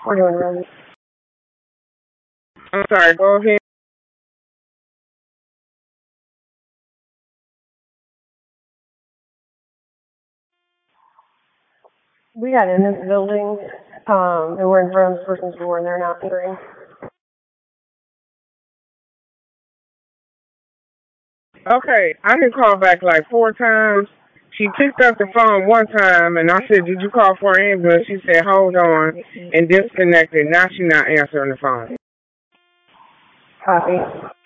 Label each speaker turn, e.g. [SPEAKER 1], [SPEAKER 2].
[SPEAKER 1] We're doing rooms.
[SPEAKER 2] I'm sorry, go ahead.
[SPEAKER 1] We got in this building, and we're in front of this person's door, and they're not answering.
[SPEAKER 2] Okay, I didn't call back like 4 times. She picked up the phone one time, and I said, "Did you call for an ambulance?" She said, "Hold on," and disconnected. Now she's not answering the phone.
[SPEAKER 1] Copy.